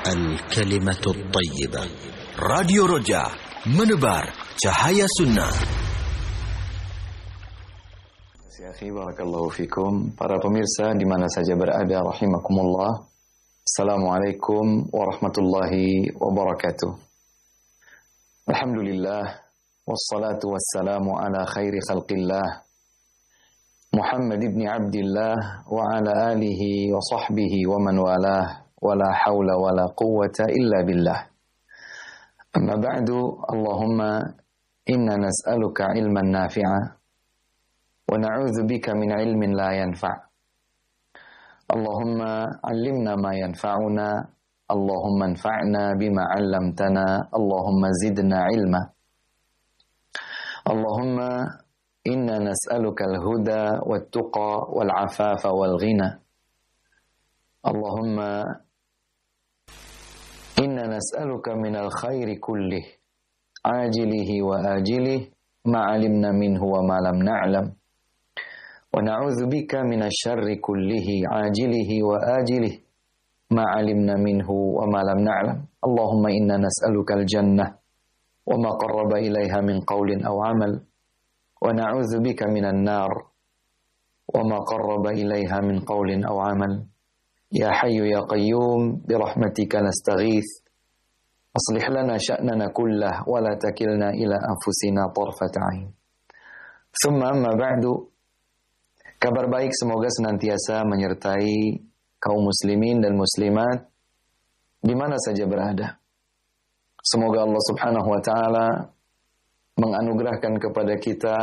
الكلمة الطيبة. راديو رجاء menebar cahaya sunnah. Ya akhi, barakallahu fikum. Para pemirsa di mana saja berada, rahimakumullah. Assalamualaikum warahmatullahi wabarakatuh. Alhamdulillah, wassalatu wassalamu ala khairi khalqillah, Muhammad ibn Abdillah wa ala alihi wa sahbihi wa man walah, wa la hawla wa la quwwata illa billah. Amma ba'du, Allahumma inna nas'aluka ilman nafi'a wa na'udzu bika min ilmin la yanfa'. Allahumma 'allimna ma yanfa'una, Allahumma anfa'na bima 'allamtana, Allahumma zidna ilma. Allahumma inna nas'aluka al-huda wat-tuqa wal-'afafa wal-ghina. Allahumma inna nas'aluka minal khairi kullih, ajilihi wa ajilih, ma'alimna minhu wa ma lam na'lam. Wa na'udzu bika minasyarri kullihi, ajilihi wa ajilih, ma'alimna minhu wa ma lam na'lam. Allahumma inna nas'aluka al-jannah wa ma qarraba ilaiha min qawlin aw amal. Wa na'udzu bika minan nar wa ma qarraba ilaiha min qawlin aw amal. Ya Hayyu ya Qayyum, birahmatika nastaghith. Aslih lana sya'nana kullah wa la takilna ila anfusina tarfata 'ain. Tsumma amma ba'du. Kabar baik semoga senantiasa menyertai kaum muslimin dan muslimat di mana saja berada. Semoga Allah Subhanahu wa taala menganugerahkan kepada kita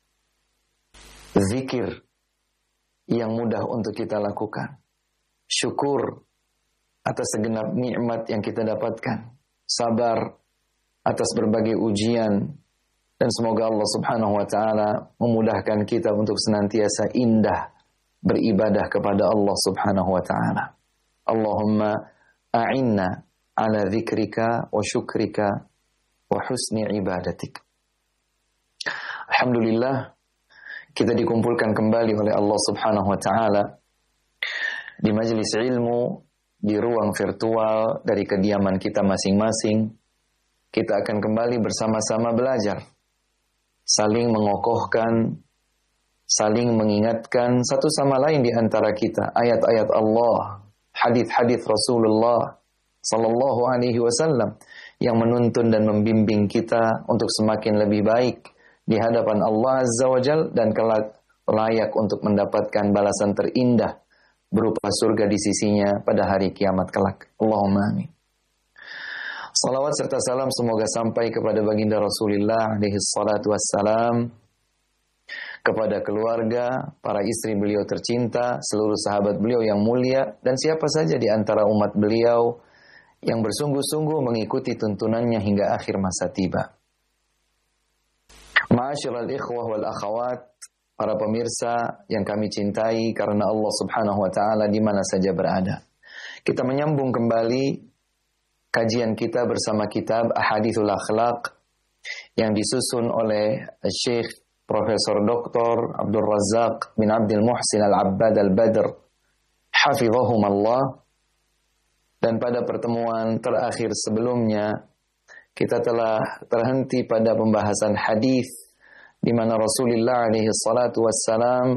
zikir yang mudah untuk kita lakukan. Syukur atas segenap nikmat yang kita dapatkan, sabar atas berbagai ujian, dan semoga Allah Subhanahu wa taala memudahkan kita untuk senantiasa indah beribadah kepada Allah Subhanahu wa taala. Allahumma a'inna ala dzikrika wa syukrika wa husni ibadatik. Alhamdulillah, kita dikumpulkan kembali oleh Allah Subhanahu wa taala di majelis ilmu, di ruang virtual dari kediaman kita masing-masing. Kita akan kembali bersama-sama belajar, saling mengokohkan, saling mengingatkan satu sama lain di antara kita, ayat-ayat Allah, hadis-hadis Rasulullah sallallahu alaihi wasallam yang menuntun dan membimbing kita untuk semakin lebih baik di hadapan Allah Azza wa Jalla dan kelak layak untuk mendapatkan balasan terindah berupa surga di sisinya pada hari kiamat kelak. Allahumma amin. Salawat serta salam semoga sampai kepada baginda Rasulullah alaihi salatu wassalam, kepada keluarga, para istri beliau tercinta, seluruh sahabat beliau yang mulia, dan siapa saja di antara umat beliau yang bersungguh-sungguh mengikuti tuntunannya hingga akhir masa tiba. Ma'asyiral ikhwah wal akhawat, para pemirsa yang kami cintai karena Allah Subhanahu wa taala di mana saja berada. Kita menyambung kembali kajian kita bersama kitab Ahadithul Akhlaq yang disusun oleh Syekh Profesor Dr. Abdul Razak bin Abdul Muhsin Al-Abbad Al-Badr hafizahumullah. Dan pada pertemuan terakhir sebelumnya kita telah terhenti pada pembahasan hadis di mana Rasulullah alaihi salatu wassalam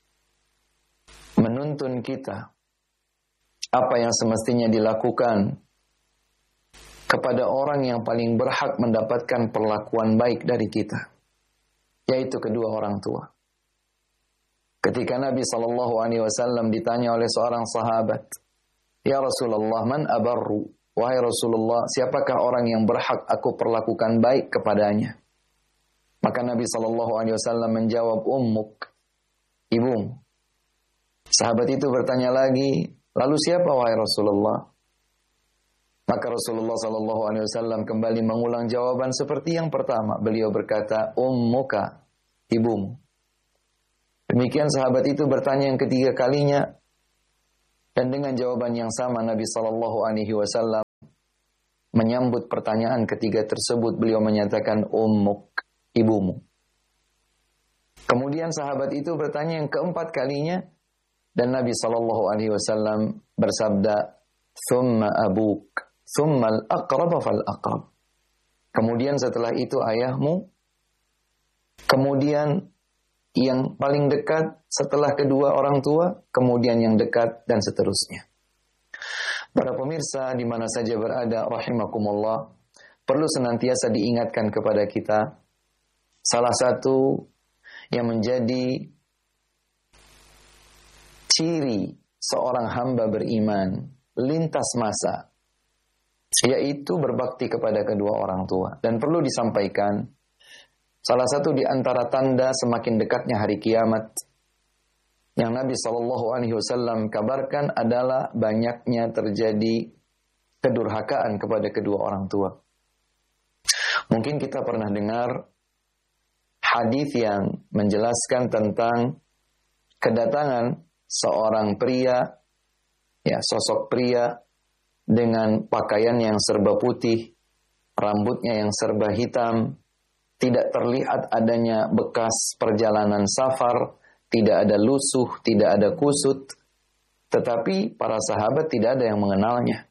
menuntun kita apa yang semestinya dilakukan kepada orang yang paling berhak mendapatkan perlakuan baik dari kita, yaitu kedua orang tua. Ketika Nabi SAW ditanya oleh seorang sahabat, "Ya Rasulullah, man abarru?" Wahai Rasulullah, siapakah orang yang berhak aku perlakukan baik kepadanya? Maka Nabi SAW menjawab, ummuk, ibumu. Sahabat itu bertanya lagi, lalu siapa wahai Rasulullah? Maka Rasulullah SAW kembali mengulang jawaban seperti yang pertama. Beliau berkata, ummuka, ibumu. Demikian sahabat itu bertanya yang ketiga kalinya, dan dengan jawaban yang sama Nabi SAW menyambut pertanyaan ketiga tersebut. Beliau menyatakan, ummuk, ibumu. Kemudian sahabat itu bertanya yang keempat kalinya, dan Nabi SAW bersabda, thumma abuk, thummal aqrab fal aqrab. Kemudian setelah itu ayahmu, kemudian yang paling dekat setelah kedua orang tua, kemudian yang dekat, dan seterusnya. Para pemirsa di mana saja berada, rahimakumullah, perlu senantiasa diingatkan kepada kita, salah satu yang menjadi ciri seorang hamba beriman lintas masa, yaitu berbakti kepada kedua orang tua. Dan perlu disampaikan, salah satu di antara tanda semakin dekatnya hari kiamat yang Nabi SAW kabarkan adalah banyaknya terjadi kedurhakaan kepada kedua orang tua. Mungkin kita pernah dengar hadis yang menjelaskan tentang kedatangan seorang pria, ya, sosok pria dengan pakaian yang serba putih, rambutnya yang serba hitam, tidak terlihat adanya bekas perjalanan safar, tidak ada lusuh, tidak ada kusut, tetapi para sahabat tidak ada yang mengenalnya.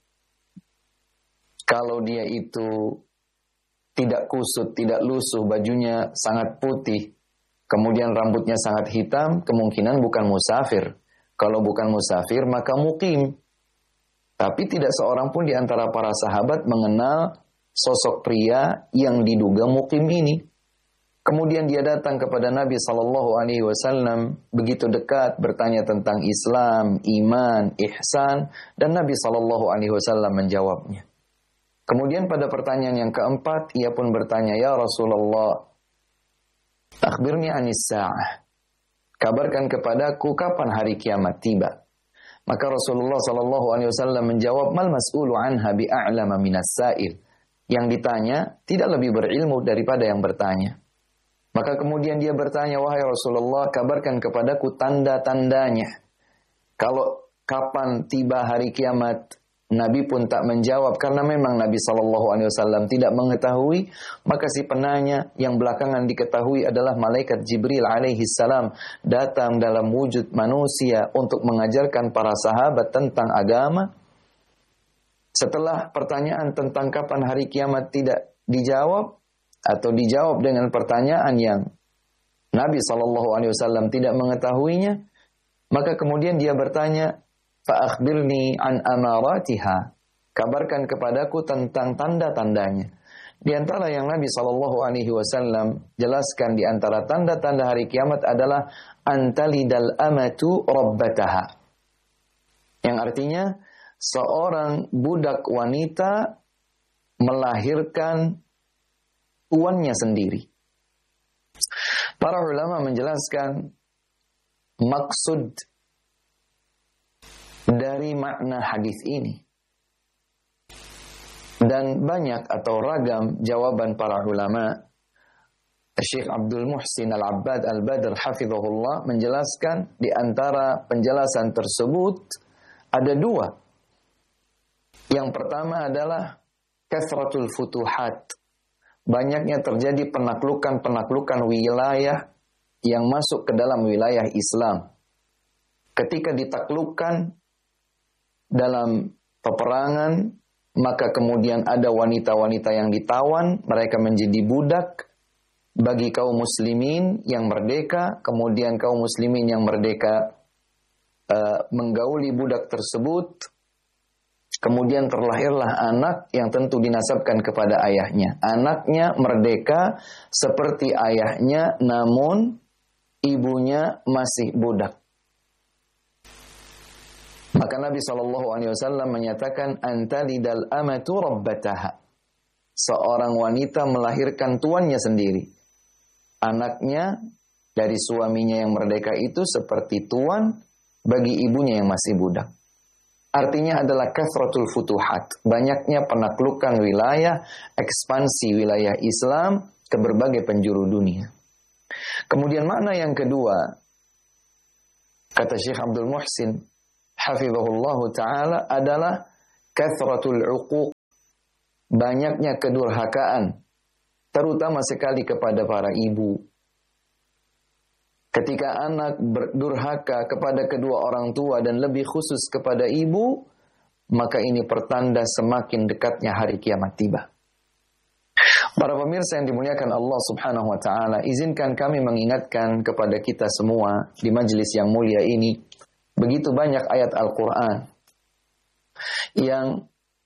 Kalau dia itu tidak kusut, tidak lusuh, bajunya sangat putih, kemudian rambutnya sangat hitam, kemungkinan bukan musafir. Kalau bukan musafir, maka mukim. Tapi tidak seorang pun di antara para sahabat mengenal sosok pria yang diduga mukim ini. Kemudian dia datang kepada Nabi SAW, begitu dekat, bertanya tentang Islam, iman, ihsan, dan Nabi SAW menjawabnya. Kemudian pada pertanyaan yang keempat, ia pun bertanya, "Ya Rasulullah, akhbirni anis sa'ah. Kabarkan kepadaku kapan hari kiamat tiba." Maka Rasulullah SAW menjawab, "Mal mas'ulu anha bi'a'lama minas sa'il." Yang ditanya tidak lebih berilmu daripada yang bertanya. Maka kemudian dia bertanya, "Wahai Rasulullah, kabarkan kepadaku tanda-tandanya." Kalau kapan tiba hari kiamat, Nabi pun tak menjawab karena memang Nabi SAW tidak mengetahui. Maka si penanya yang belakangan diketahui adalah malaikat Jibril alaihi salam datang dalam wujud manusia untuk mengajarkan para sahabat tentang agama. Setelah pertanyaan tentang kapan hari kiamat tidak dijawab, atau dijawab dengan pertanyaan yang Nabi SAW tidak mengetahuinya, maka kemudian dia bertanya, "Fa'akhbirni an amaratiha." Kabarkan kepadaku tentang tanda-tandanya. Di antara yang Nabi SAW jelaskan di antara tanda-tanda hari kiamat adalah antalidal amatu rabbataha. Yang artinya seorang budak wanita melahirkan tuannya sendiri. Para ulama menjelaskan maksud dari makna hadis ini. Dan banyak atau ragam jawaban para ulama. Syekh Abdul Muhsin Al-Abbad Al-Badr hafizahullah menjelaskan di antara penjelasan tersebut ada dua. Yang pertama adalah kasratul futuhat. Banyaknya terjadi penaklukan-penaklukan wilayah yang masuk ke dalam wilayah Islam. Ketika ditaklukkan dalam peperangan, maka kemudian ada wanita-wanita yang ditawan, mereka menjadi budak bagi kaum muslimin yang merdeka, kemudian kaum muslimin yang merdeka menggauli budak tersebut. Kemudian terlahirlah anak yang tentu dinasabkan kepada ayahnya. Anaknya merdeka seperti ayahnya, namun ibunya masih budak. Maka Nabi SAW menyatakan, "Antalidal amatu rabbataha." Seorang wanita melahirkan tuannya sendiri. Anaknya dari suaminya yang merdeka itu seperti tuan bagi ibunya yang masih budak. Artinya adalah kasratul futuhat. Banyaknya penaklukan wilayah, ekspansi wilayah Islam ke berbagai penjuru dunia. Kemudian makna yang kedua, kata Syekh Abdul Muhsin hafizahullahu ta'ala, adalah kasratul uquq. Banyaknya kedurhakaan, terutama sekali kepada para ibu. Ketika anak berdurhaka kepada kedua orang tua dan lebih khusus kepada ibu, maka ini pertanda semakin dekatnya hari kiamat tiba. Para pemirsa yang dimuliakan Allah Subhanahu wa taala, izinkan kami mengingatkan kepada kita semua di majelis yang mulia ini, begitu banyak ayat Al-Qur'an yang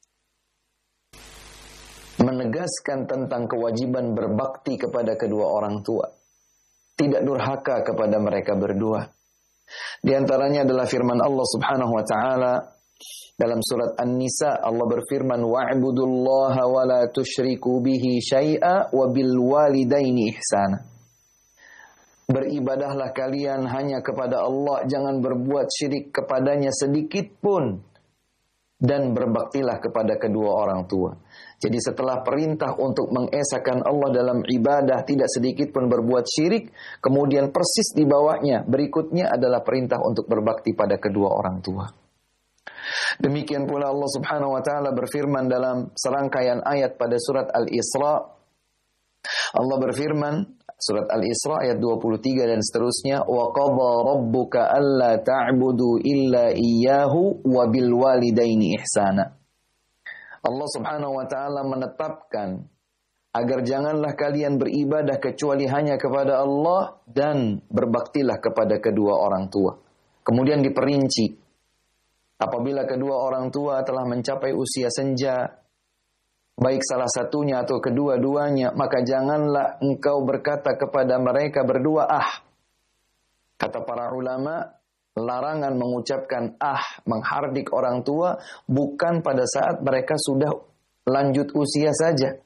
menegaskan tentang kewajiban berbakti kepada kedua orang tua. Tidak durhaka kepada mereka berdua. Di antaranya adalah firman Allah Subhanahu wa taala dalam surat An-Nisa. Allah berfirman, wa'budullaha wa la tusyriku bihi syai'a wa bil walidaini ihsana. Beribadahlah kalian hanya kepada Allah, jangan berbuat syirik kepadanya sedikit pun, dan berbaktilah kepada kedua orang tua. Jadi setelah perintah untuk mengesahkan Allah dalam ibadah, tidak sedikit pun berbuat syirik, kemudian persis di bawahnya berikutnya adalah perintah untuk berbakti pada kedua orang tua. Demikian pula Allah Subhanahu wa taala berfirman dalam serangkaian ayat pada surat Al-Isra. Allah berfirman surat Al-Isra ayat 23 dan seterusnya, wa qadha rabbuka alla ta'budu illa iyyahu wa bil walidaini ihsana. Allah Subhanahu wa taala menetapkan agar janganlah kalian beribadah kecuali hanya kepada Allah dan berbaktilah kepada kedua orang tua. Kemudian diperinci, apabila kedua orang tua telah mencapai usia senja, baik salah satunya atau kedua-duanya, maka janganlah engkau berkata kepada mereka berdua Kata para ulama, larangan mengucapkan menghardik orang tua bukan pada saat mereka sudah lanjut usia saja.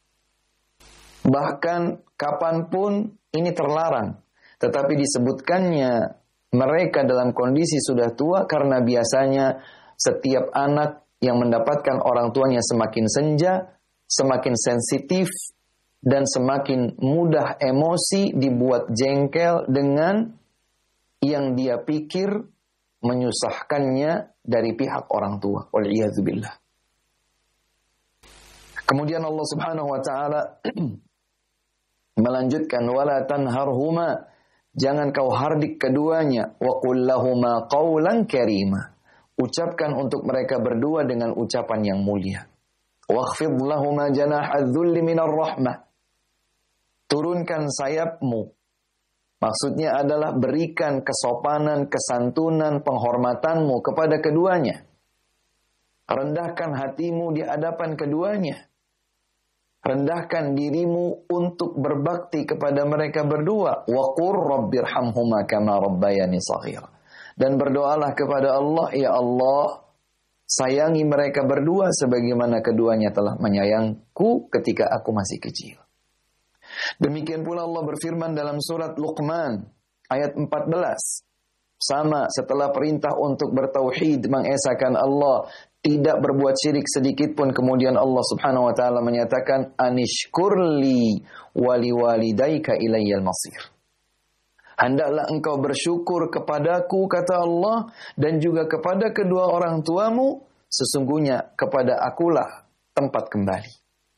Bahkan kapanpun ini terlarang. Tetapi disebutkannya mereka dalam kondisi sudah tua karena biasanya setiap anak yang mendapatkan orang tuanya semakin senja, semakin sensitif, dan semakin mudah emosi, dibuat jengkel dengan yang dia pikir menyusahkannya dari pihak orang tua. Wal'iyadzubillah. Kemudian Allah Subhanahu wa taala melanjutkan, wala tanharhuma, jangan kau hardik keduanya, wa qul lahuma qawlan karima, ucapkan untuk mereka berdua dengan ucapan yang mulia. Wakhfid lahuma janahadz dzulli minar rahmah, turunkan sayapmu. Maksudnya adalah berikan kesopanan, kesantunan, penghormatanmu kepada keduanya. Rendahkan hatimu di hadapan keduanya. Rendahkan dirimu untuk berbakti kepada mereka berdua. Wa qur rabbirhamhuma kama rabbayani shaghira. Dan berdoalah kepada Allah, ya Allah, sayangi mereka berdua sebagaimana keduanya telah menyayangku ketika aku masih kecil. Demikian pula Allah berfirman dalam surat Luqman ayat 14. Sama, setelah perintah untuk bertauhid, mengesahkan Allah, tidak berbuat syirik sedikit pun, kemudian Allah Subhanahu wa taala menyatakan, anishkurli wali walidaika ilayyal masir. Hendaklah engkau bersyukur kepadaku, kata Allah, dan juga kepada kedua orang tuamu, sesungguhnya kepada akulah tempat kembali.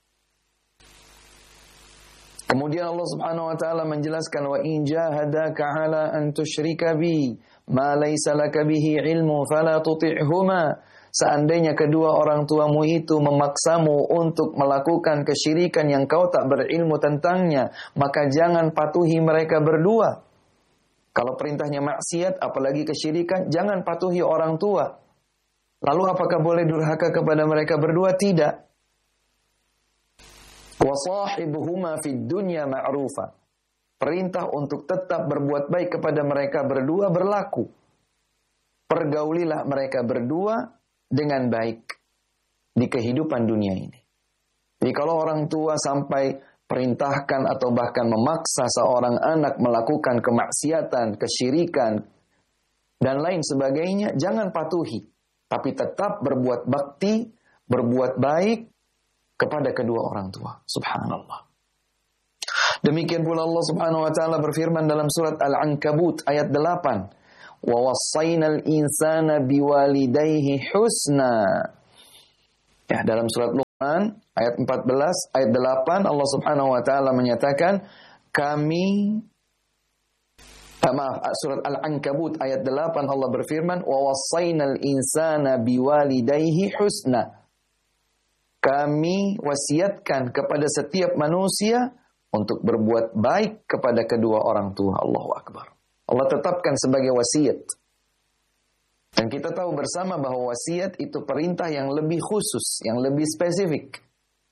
Kemudian Allah Subhanahu wa taala menjelaskan, wa in jahadaka ala an tusyrika bi ma laysa laka bihi ilmu fala tuti'huma. Seandainya kedua orang tuamu itu memaksamu untuk melakukan kesyirikan yang kau tak berilmu tentangnya, maka jangan patuhi mereka berdua. Kalau perintahnya maksiat, apalagi kesyirikan, jangan patuhi orang tua. Lalu apakah boleh durhaka kepada mereka berdua? Tidak. وَصَاحِبُهُمَا فِي الدُّنْيَا مَعْرُوفًا. Perintah untuk tetap berbuat baik kepada mereka berdua berlaku. Pergaulilah mereka berdua dengan baik di kehidupan dunia ini. Jadi kalau orang tua sampai perintahkan atau bahkan memaksa seorang anak melakukan kemaksiatan, kesyirikan, dan lain sebagainya, jangan patuhi. Tapi tetap berbuat bakti, berbuat baik kepada kedua orang tua. Subhanallah. Demikian pula Allah Subhanahu wa taala berfirman dalam surat Al-Ankabut ayat 8, wa wassaynal insana biwalidayhi husna. Ya, dalam surat Luqman ayat 14 ayat 8 Allah Subhanahu wa taala menyatakan, kami Surat Al-Ankabut ayat 8 Allah berfirman, "Wa wassaynal insana biwalidayhi husna." Kami wasiatkan kepada setiap manusia untuk berbuat baik kepada kedua orang tua. Allahu Akbar. Allah tetapkan sebagai wasiat. Dan kita tahu bersama bahwa wasiat itu perintah yang lebih khusus, yang lebih spesifik.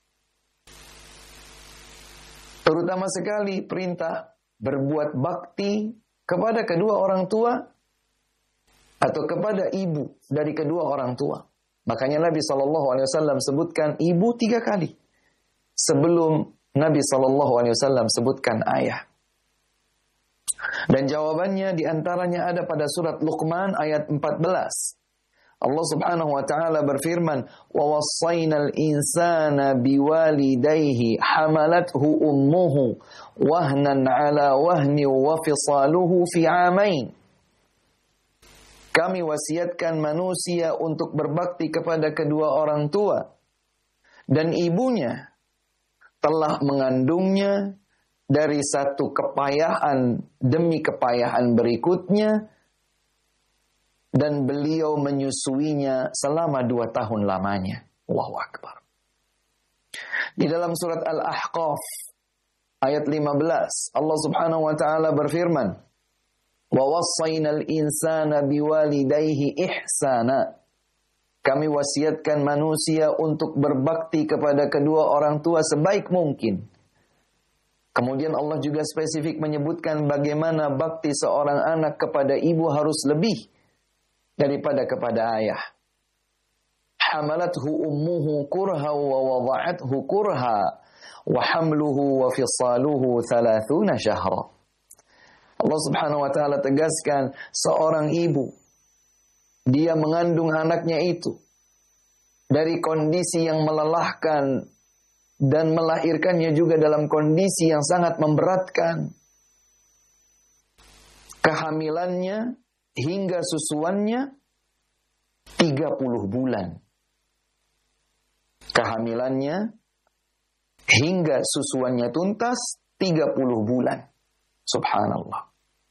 Terutama sekali perintah berbuat bakti kepada kedua orang tua atau kepada ibu dari kedua orang tua. Makanya Nabi SAW sebutkan ibu 3 kali sebelum Nabi SAW sebutkan ayah. Dan jawabannya diantaranya ada pada surat Luqman ayat 14. Allah Subhanahu wa taala berfirman, "Wa wassaynal insana biwalidayhi hamalathu ummuhu wahnan 'ala wahni wa fisaluhu fi 'amain." Kami wasiatkan manusia untuk berbakti kepada kedua orang tua, dan ibunya telah mengandungnya dari satu kepayahan demi kepayahan berikutnya, dan beliau menyusuinya selama 2 tahun lamanya. Allahu Akbar. Di dalam surat Al-Ahqaf ayat 15 Allah Subhanahu wa taala berfirman, "Wa wassaynal insana biwalidayhi ihsana." Kami wasiatkan manusia untuk berbakti kepada kedua orang tua sebaik mungkin. Kemudian Allah juga spesifik menyebutkan bagaimana bakti seorang anak kepada ibu harus lebih daripada kepada ayah. Hamalathu ummuhu kurha wa wada'athu kurha wa hamluhu wa fisaluhu 30 syahra. Allah Subhanahu wa taala tegaskan, seorang ibu dia mengandung anaknya itu dari kondisi yang melelahkan dan melahirkannya juga dalam kondisi yang sangat memberatkan. Kehamilannya hingga susuannya 30 bulan. Kehamilannya hingga susuannya tuntas 30 bulan. Subhanallah.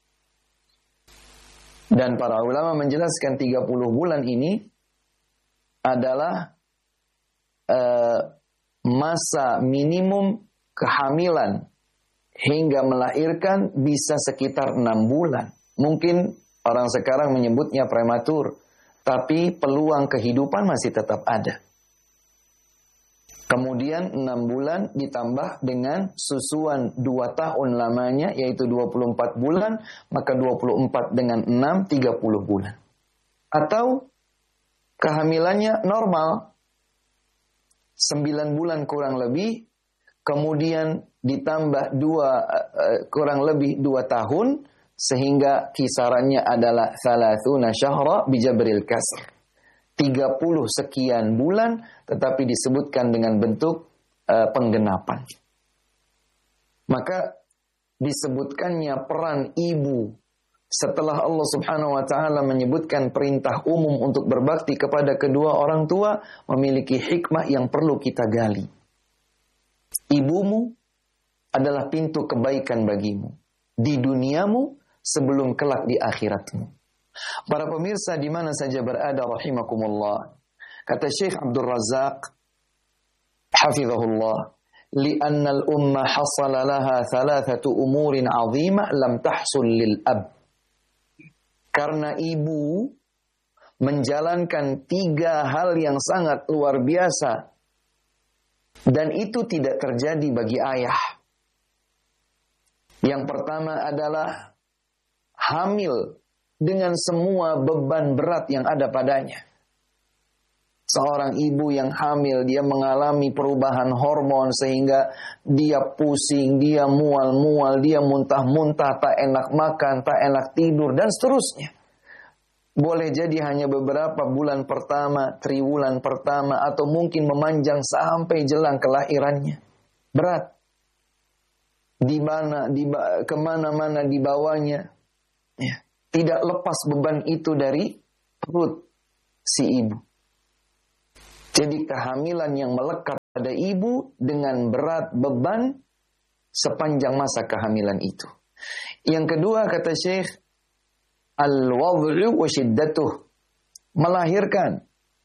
Dan para ulama menjelaskan 30 bulan ini adalah masa minimum kehamilan hingga melahirkan bisa sekitar 6 bulan. Mungkin orang sekarang menyebutnya prematur, tapi peluang kehidupan masih tetap ada. Kemudian 6 bulan ditambah dengan susuan 2 tahun lamanya, yaitu 24 bulan, maka 24 dengan 6, 30 bulan. Atau kehamilannya normal, 9 bulan kurang lebih, kemudian ditambah kurang lebih 2 tahun, sehingga kisarannya adalah 30 syahra bijabril kasr. 30 sekian bulan, tetapi disebutkan dengan bentuk penggenapan. Maka disebutkannya peran ibu setelah Allah Subhanahu wa taala menyebutkan perintah umum untuk berbakti kepada kedua orang tua, memiliki hikmah yang perlu kita gali. Ibumu adalah pintu kebaikan bagimu di duniamu sebelum kelak di akhiratmu. Para pemirsa di mana saja berada rahimakumullah. Kata Syekh Abdul Razak hafizahullah, "Li'anna al-umma hasala laha 3 umurin 'azimah lam tahsul lil ab." Karena ibu menjalankan 3 hal yang sangat luar biasa, dan itu tidak terjadi bagi ayah. Yang pertama adalah hamil dengan semua beban berat yang ada padanya. Seorang ibu yang hamil, dia mengalami perubahan hormon sehingga dia pusing, dia mual-mual, dia muntah-muntah, tak enak makan, tak enak tidur, dan seterusnya. Boleh jadi hanya beberapa bulan pertama, triwulan pertama, atau mungkin memanjang sampai jelang kelahirannya. Berat. Kemana-mana dibawanya. Ya. Tidak lepas beban itu dari perut si ibu. Jadi kehamilan yang melekat pada ibu dengan berat beban sepanjang masa kehamilan itu. Yang kedua kata Syekh, al-wad'u wa shiddatuh, melahirkan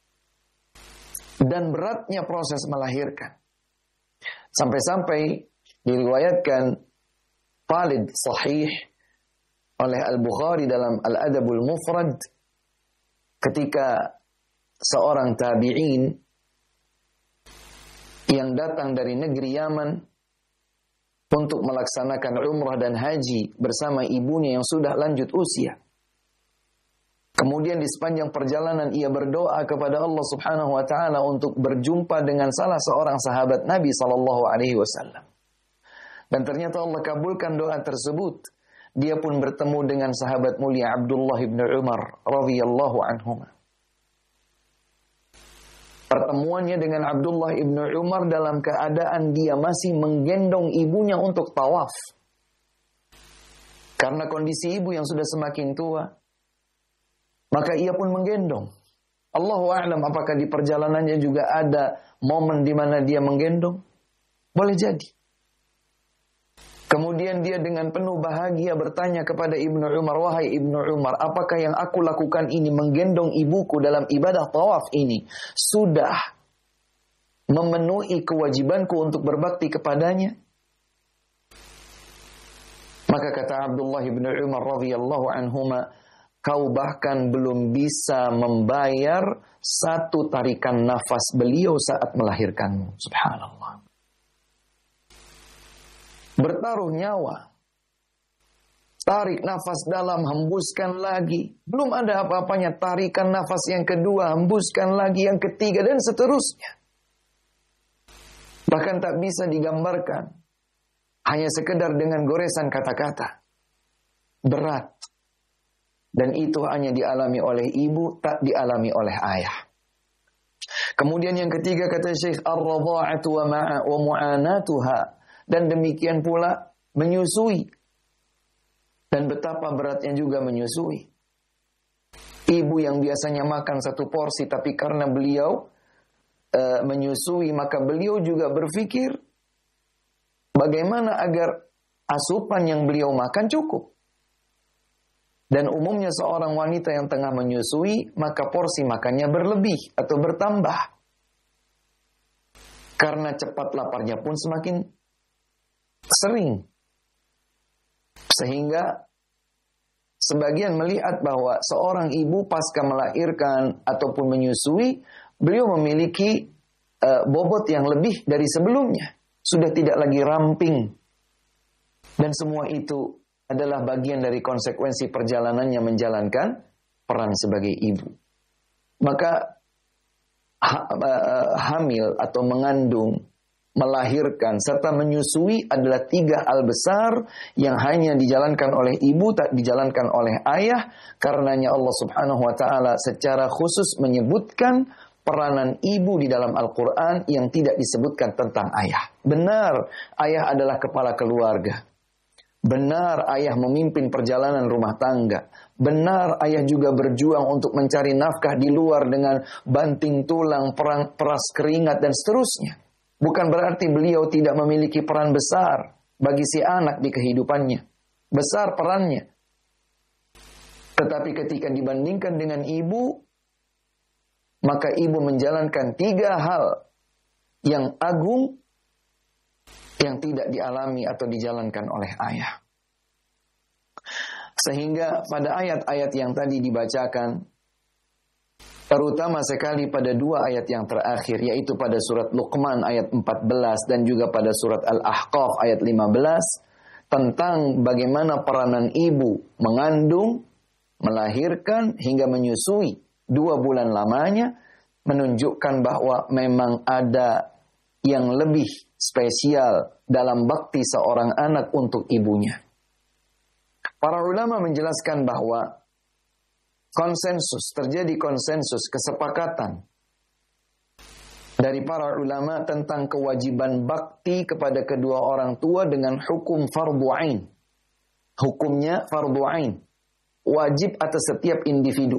dan beratnya proses melahirkan. Sampai-sampai diriwayatkan valid sahih oleh Al-Bukhari dalam Al-Adabul Mufrad ketika seorang tabi'in yang datang dari negeri Yaman untuk melaksanakan umrah dan haji bersama ibunya yang sudah lanjut usia. Kemudian di sepanjang perjalanan ia berdoa kepada Allah Subhanahu wa taala untuk berjumpa dengan salah seorang sahabat Nabi sallallahu alaihi wasallam. Dan ternyata Allah kabulkan doa tersebut. Dia pun bertemu dengan sahabat mulia Abdullah bin Umar radhiyallahu anhuma. Pertemuannya dengan Abdullah bin Umar dalam keadaan dia masih menggendong ibunya untuk tawaf. Karena kondisi ibu yang sudah semakin tua, maka ia pun menggendong. Allahu a'lam apakah di perjalanannya juga ada momen di mana dia menggendong? Boleh jadi. Kemudian dia dengan penuh bahagia bertanya kepada Ibnu Umar, "Wahai Ibnu Umar, apakah yang aku lakukan ini, menggendong ibuku dalam ibadah tawaf ini, sudah memenuhi kewajibanku untuk berbakti kepadanya?" Maka kata Abdullah bin Umar radhiyallahu anhuma, "Kau bahkan belum bisa membayar satu tarikan nafas beliau saat melahirkanmu." Subhanallah. Bertaruh nyawa. Tarik nafas dalam, hembuskan lagi. Belum ada apa-apanya, tarikan nafas yang kedua, hembuskan lagi yang ketiga, dan seterusnya. Bahkan tak bisa digambarkan. Hanya sekedar dengan goresan kata-kata. Berat. Dan itu hanya dialami oleh ibu, tak dialami oleh ayah. Kemudian yang ketiga kata Syekh, ar-radha'atu wa mu'anatuha. Dan demikian pula menyusui. Dan betapa beratnya juga menyusui. Ibu yang biasanya makan satu porsi, tapi karena beliau menyusui, maka beliau juga berpikir bagaimana agar asupan yang beliau makan cukup. Dan umumnya seorang wanita yang tengah menyusui, maka porsi makannya berlebih atau bertambah. Karena cepat laparnya pun semakin sering. Sehingga sebagian melihat bahwa seorang ibu pasca melahirkan ataupun menyusui, beliau memiliki bobot yang lebih dari sebelumnya. Sudah tidak lagi ramping. Dan semua itu adalah bagian dari konsekuensi perjalanannya menjalankan peran sebagai ibu. Maka hamil atau mengandung, melahirkan serta menyusui adalah 3 hal besar yang hanya dijalankan oleh ibu, tak dijalankan oleh ayah. Karenanya Allah Subhanahu wa taala secara khusus menyebutkan peranan ibu di dalam Al-Qur'an yang tidak disebutkan tentang ayah. Benar, ayah adalah kepala keluarga. Benar, ayah memimpin perjalanan rumah tangga. Benar, ayah juga berjuang untuk mencari nafkah di luar dengan banting tulang, peras keringat dan seterusnya. Bukan berarti beliau tidak memiliki peran besar bagi si anak di kehidupannya. Besar perannya. Tetapi ketika dibandingkan dengan ibu, maka ibu menjalankan 3 hal yang agung yang tidak dialami atau dijalankan oleh ayah. Sehingga pada ayat-ayat yang tadi dibacakan, terutama sekali pada 2 ayat yang terakhir, yaitu pada surat Luqman ayat 14 dan juga pada surat Al-Ahqaf ayat 15, tentang bagaimana peranan ibu mengandung, melahirkan, hingga menyusui 2 bulan lamanya, menunjukkan bahwa memang ada yang lebih spesial dalam bakti seorang anak untuk ibunya. Para ulama menjelaskan bahwa terjadi konsensus, kesepakatan dari para ulama tentang kewajiban bakti kepada kedua orang tua dengan hukum fardu ain. Hukumnya fardu ain, wajib atas setiap individu.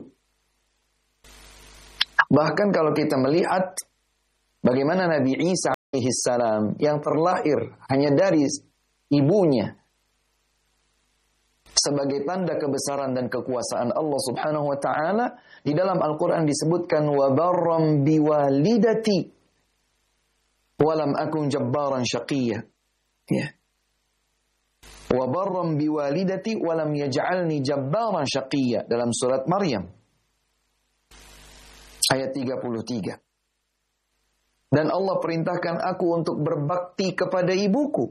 Bahkan kalau kita melihat bagaimana Nabi Isa alaihissalam yang terlahir hanya dari ibunya, sebagai tanda kebesaran dan kekuasaan Allah Subhanahu wa taala. Di dalam Al-Qur'an disebutkan wa barram biwalidati wa lam akun jabbaran syaqiyya. Ya. Wa barram biwalidati wa lam yaj'alni jabbaran syaqiyya dalam surat Maryam ayat 33. Dan Allah perintahkan aku untuk berbakti kepada ibuku.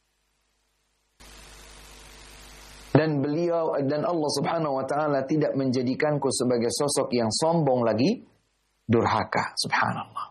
Dan Allah Subhanahu wa taala tidak menjadikanku sebagai sosok yang sombong lagi durhaka. Subhanallah.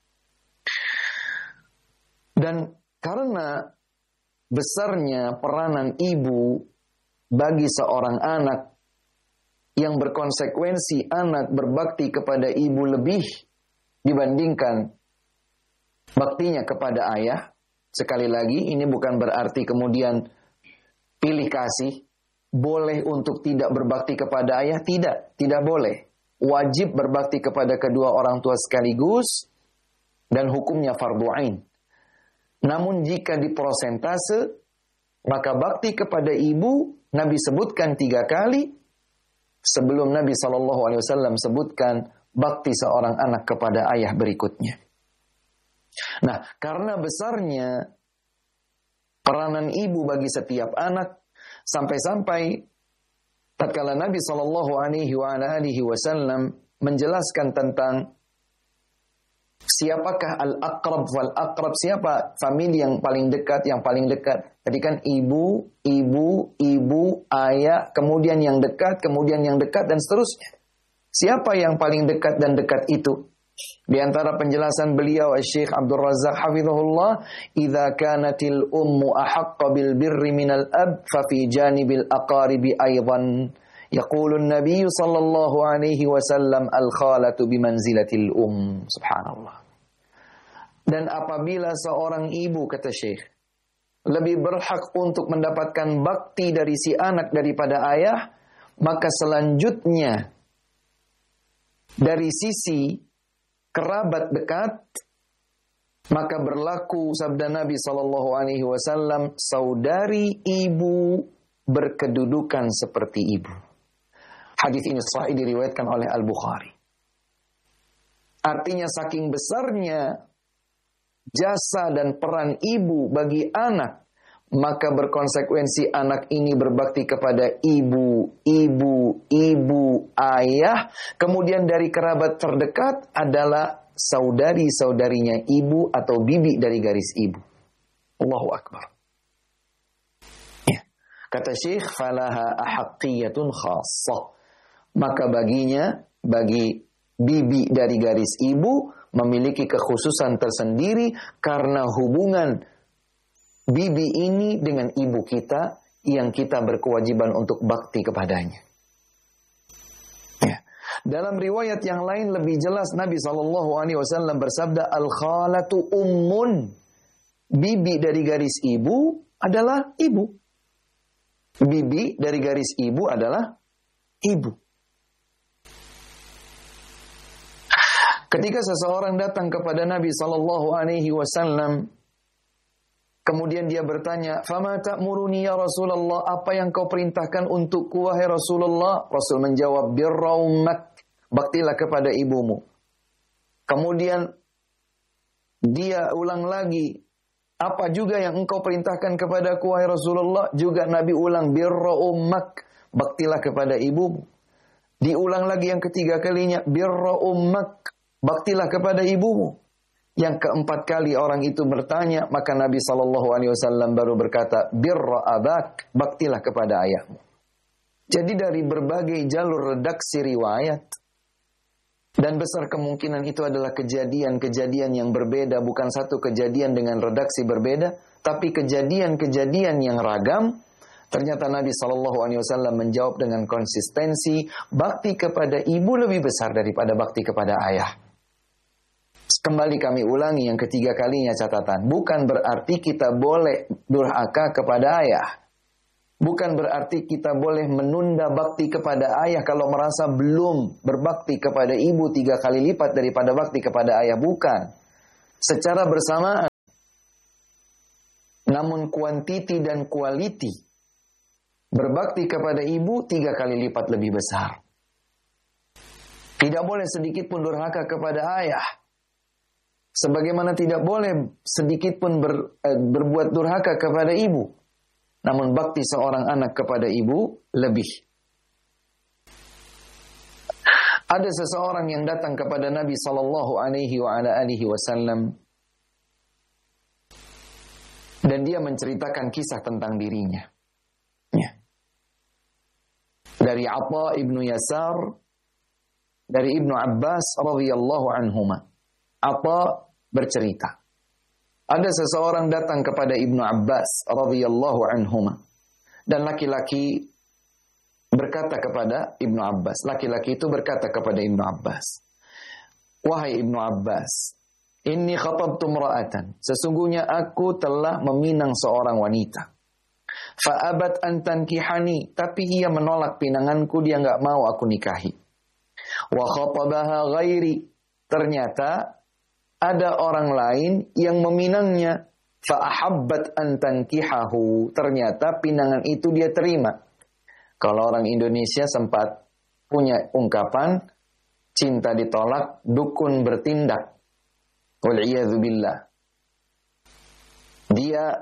Dan karena besarnya peranan ibu bagi seorang anak, yang berkonsekuensi anak berbakti kepada ibu lebih dibandingkan baktinya kepada ayah. Sekali lagi, ini bukan berarti kemudian pilih kasih. Boleh untuk tidak berbakti kepada ayah? Tidak boleh. Wajib berbakti kepada kedua orang tua sekaligus dan hukumnya fardhu ain. Namun jika diprosentase, maka bakti kepada ibu Nabi sebutkan 3 kali sebelum Nabi SAW sebutkan bakti seorang anak kepada ayah berikutnya. Nah, karena besarnya peranan ibu bagi setiap anak, sampai-sampai tatkala Nabi SAW menjelaskan tentang siapakah al-aqrab wal-aqrab, siapa famili yang paling dekat, Tadi kan ibu, ayah, kemudian yang dekat, dan seterusnya. Siapa yang paling dekat dan dekat itu? Di antara penjelasan beliau Syekh Abdul Razak hafizahullah, "Idza kanatil ummu ahaqqa bil birri minal ab fa fi janibil aqaribi aidan." Yaqulu an-nabiy sallallahu alaihi wasallam al-khalatu bimanzilatil Subhanallah. Dan apabila seorang ibu, kata Syekh, lebih berhak untuk mendapatkan bakti dari si anak daripada ayah, maka selanjutnya dari sisi kerabat dekat, maka berlaku sabda Nabi sallallahu alaihi wasallam, saudari ibu berkedudukan seperti ibu. Hadis ini sahih diriwayatkan oleh Al-Bukhari. Artinya saking besarnya jasa dan peran ibu bagi anak, maka berkonsekuensi anak ini berbakti kepada ibu, ayah, kemudian dari kerabat terdekat adalah saudari-saudarinya ibu atau bibi dari garis ibu. Allahu Akbar. Ya. Kata Syekh, falaha ahaqqiyatun khassah. Maka bagi bibi dari garis ibu memiliki kekhususan tersendiri karena hubungan bibi ini dengan ibu kita yang kita berkewajiban untuk bakti kepadanya. Ya. Dalam riwayat yang lain lebih jelas Nabi SAW bersabda, al-khalatu ummun. Bibi dari garis ibu adalah ibu. Bibi dari garis ibu adalah ibu. Ketika seseorang datang kepada Nabi SAW, kemudian dia bertanya, "Fama ta'muruni ya Rasulullah, apa yang kau perintahkan untukku wahai Rasulullah?" Rasul menjawab, "Birra ummak, baktilah kepada ibumu." Kemudian dia ulang lagi, "Apa juga yang engkau perintahkan kepadaku wahai Rasulullah?" Juga Nabi ulang, "Birra ummak, baktilah kepada ibumu." Diulang lagi yang ketiga kalinya, "Birra ummak, baktilah kepada ibumu." Yang keempat kali orang itu bertanya, maka Nabi SAW baru berkata, "Birra abak, baktilah kepada ayahmu." Jadi dari berbagai jalur redaksi riwayat, dan besar kemungkinan itu adalah kejadian-kejadian yang berbeda, bukan satu kejadian dengan redaksi berbeda, tapi kejadian-kejadian yang ragam. Ternyata Nabi SAW menjawab dengan konsistensi, bakti kepada ibu lebih besar daripada bakti kepada ayah. Kembali kami ulangi yang ketiga kalinya catatan. Bukan berarti kita boleh durhaka kepada ayah. Bukan berarti kita boleh menunda bakti kepada ayah kalau merasa belum berbakti kepada ibu 3 kali lipat daripada bakti kepada ayah. Bukan. Secara bersamaan. Namun kuantiti dan quality Berbakti kepada ibu 3 kali lipat lebih besar. Tidak boleh sedikit pun durhaka kepada ayah. Sebagaimana tidak boleh sedikit pun berbuat durhaka kepada ibu. Namun bakti seorang anak kepada ibu lebih. Ada seseorang yang datang kepada Nabi sallallahu alaihi wasallam dan dia menceritakan kisah tentang dirinya. Ya. Dari Atha ibnu Yasar, dari Ibnu Abbas radhiyallahu anhuma. Atha bercerita, ada seseorang datang kepada Ibnu Abbas radhiyallahu anhuma dan laki-laki berkata kepada Ibnu Abbas. Laki-laki itu berkata kepada Ibnu Abbas, "Wahai Ibnu Abbas, inni khatabtu imra'atan. Sesungguhnya aku telah meminang seorang wanita. Fa'abat an tankihani, tapi ia menolak pinanganku, dia enggak mau aku nikahi. Wa khatabaha ghairi, ternyata ada orang lain yang meminangnya. Fa'ahabbat an tankihahu, ternyata pinangan itu dia terima." Kalau orang Indonesia sempat punya ungkapan, cinta ditolak, dukun bertindak. Wal'iyadzubillah. Dia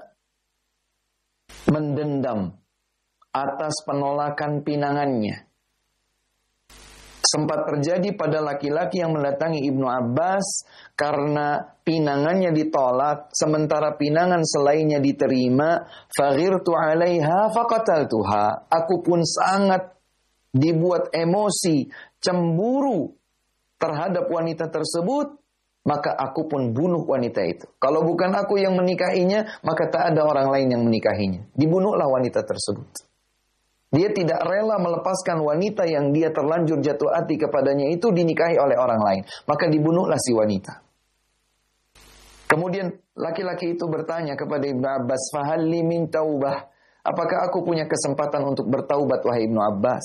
mendendam atas penolakan pinangannya. Sempat terjadi pada laki-laki yang mendatangi Ibnu Abbas karena pinangannya ditolak, sementara pinangan selainnya diterima. Faghirtu 'alaiha faqataltuha. Aku pun sangat dibuat emosi, cemburu terhadap wanita tersebut, maka aku pun bunuh wanita itu. Kalau bukan aku yang menikahinya, maka tak ada orang lain yang menikahinya. Dibunuhlah wanita tersebut. Dia tidak rela melepaskan wanita yang dia terlanjur jatuh hati kepadanya itu dinikahi oleh orang lain. Maka dibunuhlah si wanita. Kemudian laki-laki itu bertanya kepada Ibnu Abbas, "Fahal li min taubah?" Apakah aku punya kesempatan untuk bertaubat, wahai Ibnu Abbas?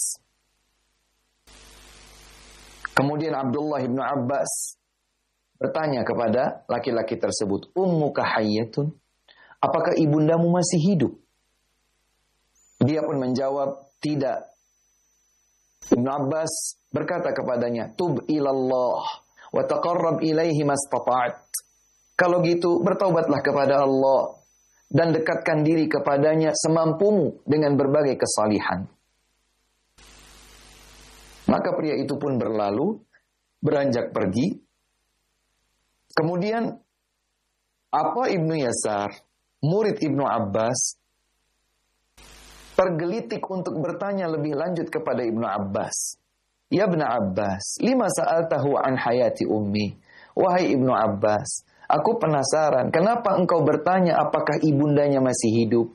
Kemudian Abdullah Ibnu Abbas bertanya kepada laki-laki tersebut, "Ummuka hayyatun?" Apakah ibundamu masih hidup? Dia pun menjawab, tidak. Ibnu Abbas berkata kepadanya, "Tub ilallah wa taqarrab ilaihi mastata'at." Kalau gitu, bertaubatlah kepada Allah dan dekatkan diri kepadanya semampumu dengan berbagai kesalihan. Maka pria itu pun berlalu, beranjak pergi. Kemudian, Atha ibnu Yasar, murid Ibnu Abbas, tergelitik untuk bertanya lebih lanjut kepada Ibnu Abbas. "Ya Ibnu Abbas, lima sa'altahu an hayati ummi?" Wahai Ibnu Abbas, aku penasaran, kenapa engkau bertanya apakah ibundanya masih hidup?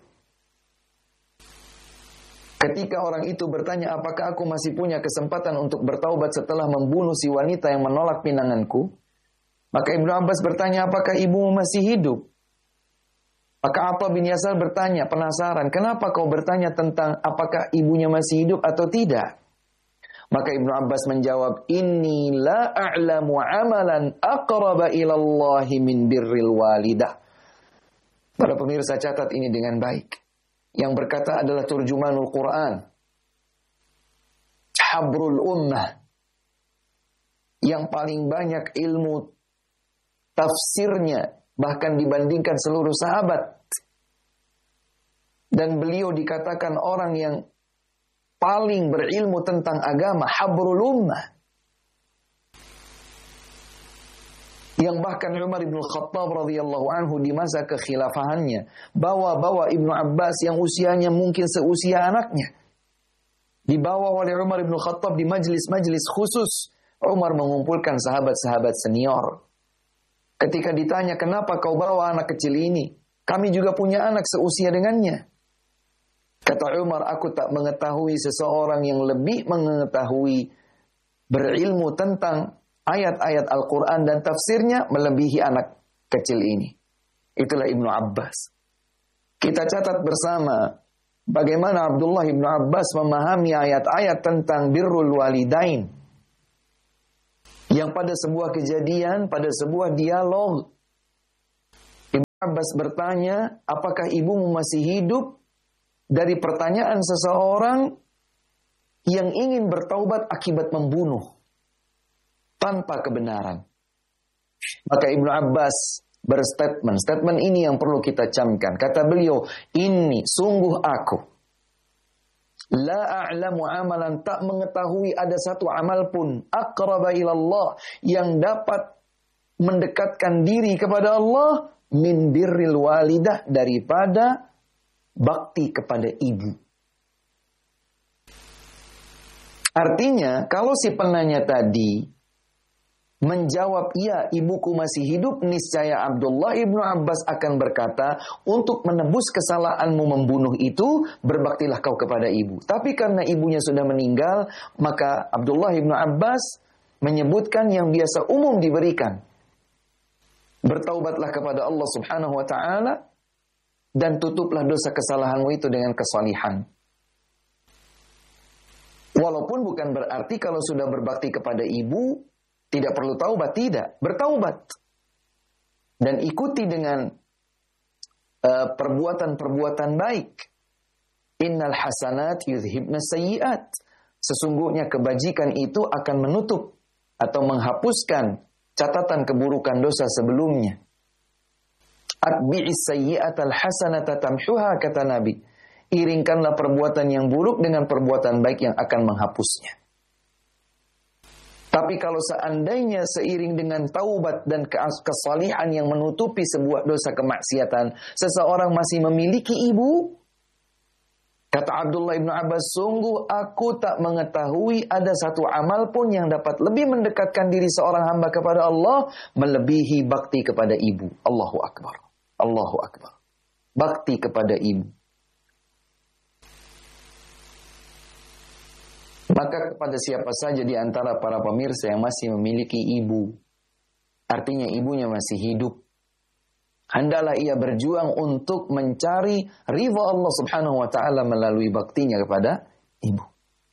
Ketika orang itu bertanya apakah aku masih punya kesempatan untuk bertaubat setelah membunuh si wanita yang menolak pinanganku, maka Ibnu Abbas bertanya, apakah ibumu masih hidup? Maka Atha bin Yasar bertanya, penasaran, kenapa kau bertanya tentang apakah ibunya masih hidup atau tidak? Maka Ibnu Abbas menjawab, "Inni la a'lamu amalan aqraba ilallahi min birril walidah." Para pemirsa, catat ini dengan baik. Yang berkata adalah turjumanul Quran, habrul ummah, yang paling banyak ilmu tafsirnya bahkan dibandingkan seluruh sahabat. Dan beliau dikatakan orang yang paling berilmu tentang agama, habrul ummah. Yang bahkan Umar bin Khattab radhiyallahu anhu di masa kekhilafahannya bawa Ibnu Abbas yang usianya mungkin seusia anaknya. Dibawa oleh Umar bin Khattab di majlis-majlis khusus. Umar mengumpulkan sahabat-sahabat senior. Ketika ditanya, kenapa kau bawa anak kecil ini? Kami juga punya anak seusia dengannya. Kata Umar, aku tak mengetahui seseorang yang lebih mengetahui berilmu tentang ayat-ayat Al-Quran dan tafsirnya melebihi anak kecil ini. Itulah Ibnu Abbas. Kita catat bersama bagaimana Abdullah Ibnu Abbas memahami ayat-ayat tentang birrul walidain. Yang pada sebuah kejadian, pada sebuah dialog, Ibnu Abbas bertanya, apakah ibumu masih hidup? dari pertanyaan seseorang yang ingin bertaubat akibat membunuh tanpa kebenaran. Maka Ibnu Abbas berstatement, statement ini yang perlu kita camkan. Kata beliau, ini sungguh aku la a'lamu amalan, tak mengetahui ada satu amal pun aqraba ilallah, yang dapat mendekatkan diri kepada Allah min birril walidah, daripada bakti kepada ibu. Artinya, kalau si penanya tadi menjawab, ya ibuku masih hidup, niscaya Abdullah ibnu Abbas akan berkata, untuk menebus kesalahanmu membunuh itu, berbaktilah kau kepada ibu. Tapi karena ibunya sudah meninggal, maka Abdullah ibnu Abbas menyebutkan yang biasa umum diberikan. Bertaubatlah kepada Allah subhanahu wa ta'ala, dan tutuplah dosa kesalahanmu itu dengan kesalihan. Walaupun bukan berarti kalau sudah berbakti kepada ibu tidak perlu taubat, tidak. Bertaubat. Dan ikuti dengan perbuatan-perbuatan baik. Innal hasanat yudhibna sayyiat. Sesungguhnya kebajikan itu akan menutup atau menghapuskan catatan keburukan dosa sebelumnya. Atbi'is sayyi'atal hasanata tamhuha, kata Nabi. Iringkanlah perbuatan yang buruk dengan perbuatan baik yang akan menghapusnya. Tapi kalau seandainya seiring dengan taubat dan kesalihan yang menutupi sebuah dosa kemaksiatan, seseorang masih memiliki ibu, kata Abdullah ibnu Abbas, sungguh aku tak mengetahui ada satu amal pun yang dapat lebih mendekatkan diri seorang hamba kepada Allah, melebihi bakti kepada ibu. Allahu Akbar. Allahu Akbar. Bakti kepada ibu. Maka kepada siapa saja di antara para pemirsa yang masih memiliki ibu, artinya ibunya masih hidup, hendaklah ia berjuang untuk mencari ridha Allah subhanahu wa ta'ala melalui baktinya kepada ibu.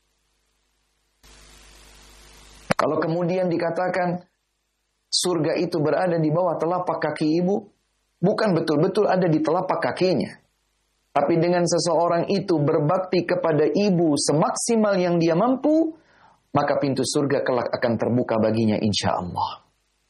Kalau kemudian dikatakan surga itu berada di bawah telapak kaki ibu, bukan betul-betul ada di telapak kakinya. Tapi dengan seseorang itu berbakti kepada ibu semaksimal yang dia mampu, maka pintu surga kelak akan terbuka baginya insya Allah.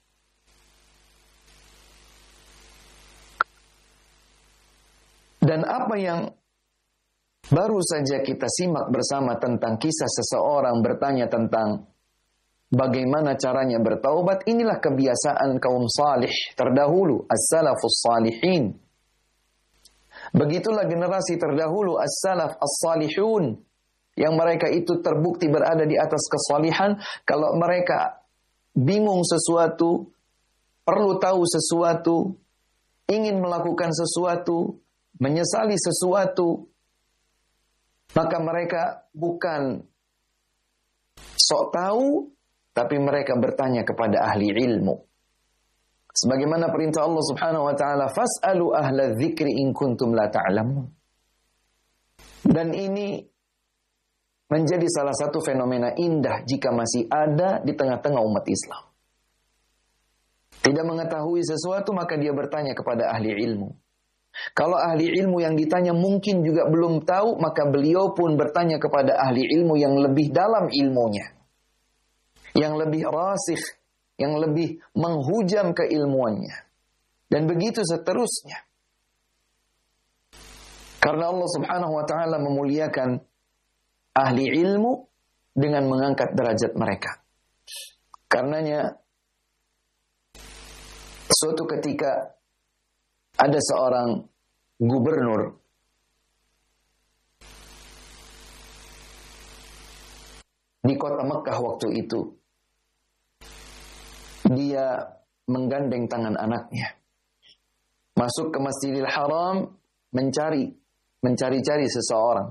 Dan apa yang baru saja kita simak bersama tentang kisah seseorang bertanya tentang bagaimana caranya bertaubat, inilah kebiasaan kaum salih terdahulu, as-salafus salihin. Begitulah generasi terdahulu, as-salaf as-salihun, yang mereka itu terbukti berada di atas kesalihan. Kalau mereka bingung sesuatu, perlu tahu sesuatu, ingin melakukan sesuatu, menyesali sesuatu, maka mereka bukan sok tahu, tapi mereka bertanya kepada ahli ilmu. Sebagaimana perintah Allah subhanahu wa ta'ala, fas'alu ahla dzikri in kuntum la ta'lamun. Dan ini menjadi salah satu fenomena indah jika masih ada di tengah-tengah umat Islam. Tidak mengetahui sesuatu, maka dia bertanya kepada ahli ilmu. Kalau ahli ilmu yang ditanya mungkin juga belum tahu, maka beliau pun bertanya kepada ahli ilmu yang lebih dalam ilmunya, yang lebih rasikh, yang lebih menghujam keilmuannya. Dan begitu seterusnya. Karena Allah subhanahu wa ta'ala memuliakan ahli ilmu dengan mengangkat derajat mereka. Karenanya, suatu ketika ada seorang gubernur di kota Mekah waktu itu. Dia menggandeng tangan anaknya, masuk ke Masjidil Haram, mencari-cari seseorang.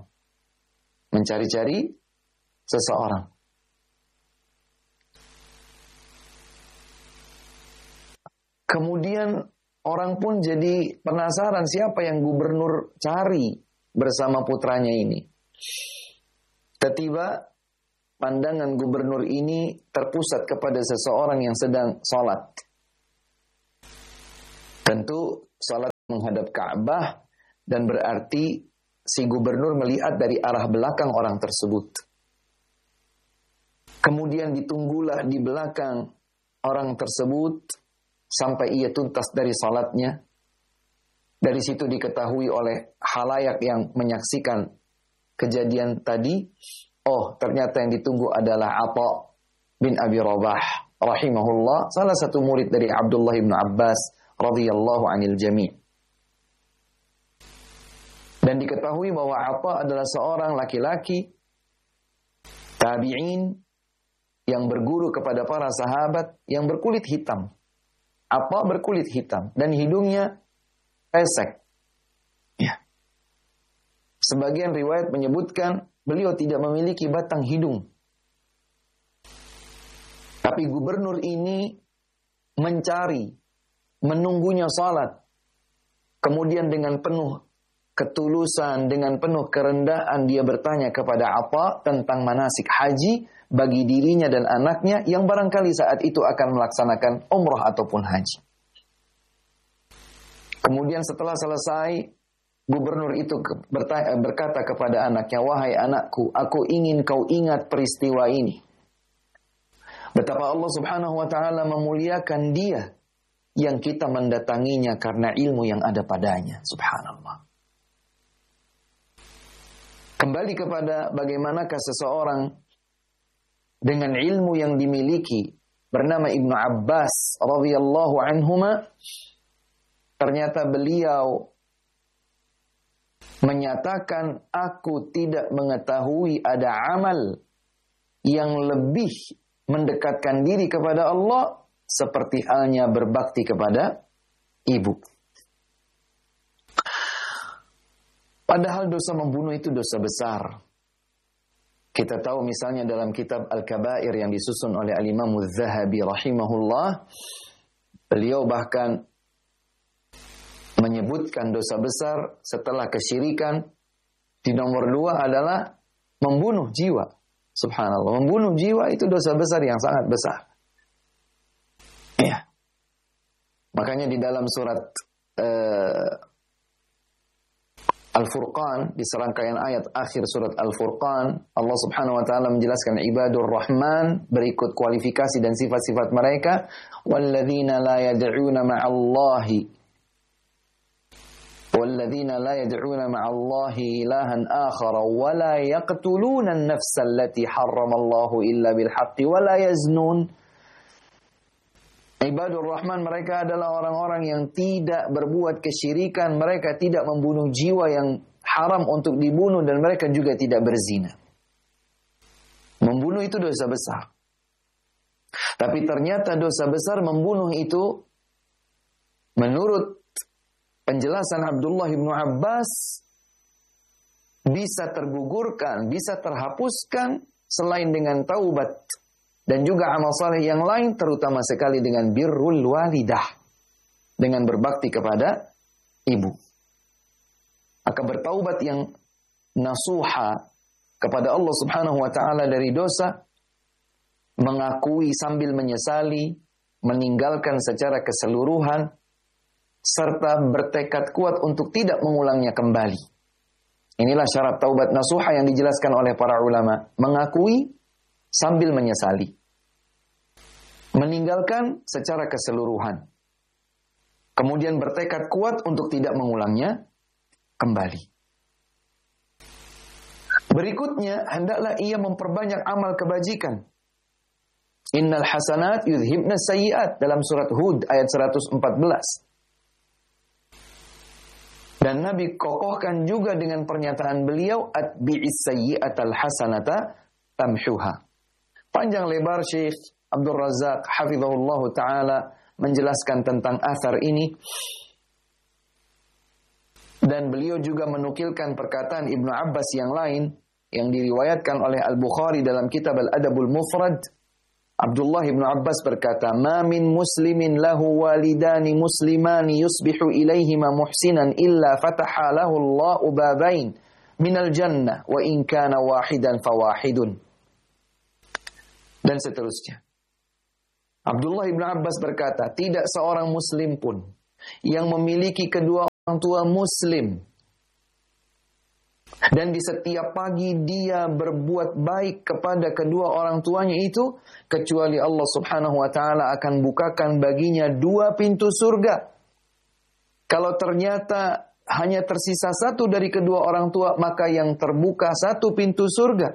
Kemudian orang pun jadi penasaran siapa yang gubernur cari bersama putranya ini. Tiba-tiba pandangan gubernur ini terpusat kepada seseorang yang sedang sholat. Tentu sholat menghadap Ka'bah, dan berarti si gubernur melihat dari arah belakang orang tersebut. Kemudian ditunggulah di belakang orang tersebut sampai ia tuntas dari salatnya. Dari situ diketahui oleh khalayak yang menyaksikan kejadian tadi, oh ternyata yang ditunggu adalah Atha bin Abi Rabah rahimahullah, salah satu murid dari Abdullah bin Abbas radhiyallahu anil jami'. Dan diketahui bahwa Atha adalah seorang laki-laki tabi'in yang berguru kepada para sahabat yang berkulit hitam. Atha berkulit hitam dan hidungnya pesek. Ya. Sebagian riwayat menyebutkan beliau tidak memiliki batang hidung. Tapi gubernur ini mencari, menunggunya salat. Kemudian dengan penuh ketulusan, dengan penuh kerendahan dia bertanya kepada Atha tentang manasik haji bagi dirinya dan anaknya yang barangkali saat itu akan melaksanakan umrah ataupun haji. Kemudian setelah selesai, gubernur itu berkata kepada anaknya, "Wahai anakku, aku ingin kau ingat peristiwa ini. Betapa Allah subhanahu wa ta'ala memuliakan dia yang kita mendatanginya karena ilmu yang ada padanya." Subhanallah. Kembali kepada bagaimanakah seseorang dengan ilmu yang dimiliki bernama Ibnu Abbas radhiyallahu anhuma, ternyata beliau menyatakan, aku tidak mengetahui ada amal yang lebih mendekatkan diri kepada Allah seperti halnya berbakti kepada ibu. Padahal dosa membunuh itu dosa besar. Kita tahu misalnya dalam kitab Al-Kabair yang disusun oleh Al-Imam Az-Zahabi rahimahullah, beliau bahkan menyebutkan dosa besar setelah kesyirikan, di nomor 2 adalah membunuh jiwa. Subhanallah, membunuh jiwa itu dosa besar yang sangat besar. Ya. Makanya di dalam surat Al-Furqan, di serangkaian ayat akhir surat Al-Furqan, Allah Subhanahu wa taala menjelaskan ibadur rahman berikut kualifikasi dan sifat-sifat mereka, walladzina la yad'una ma'allahi وَالَّذِينَ لَا يَدْعُونَ مَعَ اللَّهِ إِلَهًا آخَرَ وَلَا يَقْتُلُونَ النَّفْسَ الَّتِي حَرَّمَ اللَّهُ إِلَّا بِالْحَقِّ وَلَا يَزْنُونَ. Ibadur Rahman mereka adalah orang-orang yang tidak berbuat kesyirikan, mereka tidak membunuh jiwa yang haram untuk dibunuh, dan mereka juga tidak berzina. Membunuh itu dosa besar. Tapi ternyata dosa besar membunuh itu menurut penjelasan Abdullah bin Abbas bisa tergugurkan, bisa terhapuskan selain dengan taubat dan juga amal saleh yang lain, terutama sekali dengan birrul walidah, dengan berbakti kepada ibu. Akan bertaubat yang nasuha kepada Allah Subhanahu wa taala dari dosa, mengakui sambil menyesali, meninggalkan secara keseluruhan, serta bertekad kuat untuk tidak mengulangnya kembali. Inilah syarat taubat nasuha yang dijelaskan oleh para ulama. Mengakui sambil menyesali. Meninggalkan secara keseluruhan. Kemudian bertekad kuat untuk tidak mengulangnya kembali. Berikutnya, hendaklah ia memperbanyak amal kebajikan. Innal hasanat yudhibna sayyiat, dalam surat Hud ayat 114. Dan Nabi kokohkan juga dengan pernyataan beliau, atbi'is sayyi'atal hasanata tamhuha. Panjang lebar Syekh Abdul Razak hafizahullah ta'ala menjelaskan tentang athar ini. Dan beliau juga menukilkan perkataan Ibnu Abbas yang lain yang diriwayatkan oleh Al-Bukhari dalam kitab Al-Adabul Mufrad. Abdullah ibn Abbas berkata, "Ma min muslimin lahu walidani muslimani yusbihu ilaihima muhsinan illa fataha lahu Allahu babain minal jannah wa in kana wahidan fawahidun." Dan seterusnya. Abdullah ibn Abbas berkata, tidak seorang muslim pun yang memiliki kedua orang tua muslim Dan di setiap pagi dia berbuat baik kepada kedua orang tuanya itu, kecuali Allah Subhanahu wa ta'ala akan bukakan baginya 2 pintu surga. Kalau ternyata hanya tersisa 1 dari kedua orang tua, maka yang terbuka 1 pintu surga.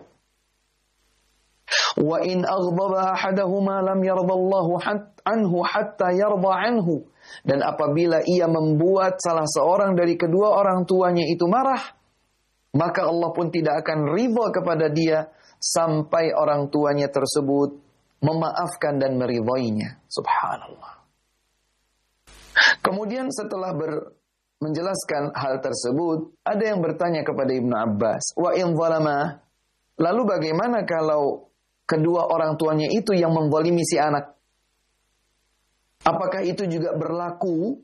Wa in aghdaba ahadahuma lam yardallahu anhu hatta yarda anhu. Dan apabila ia membuat salah seorang dari kedua orang tuanya itu marah, maka Allah pun tidak akan ridha kepada dia sampai orang tuanya tersebut memaafkan dan meridhoinya. Subhanallah. Kemudian setelah menjelaskan hal tersebut, ada yang bertanya kepada Ibnu Abbas, wa in zalama, lalu bagaimana kalau kedua orang tuanya itu yang menzalimi si anak? Apakah itu juga berlaku?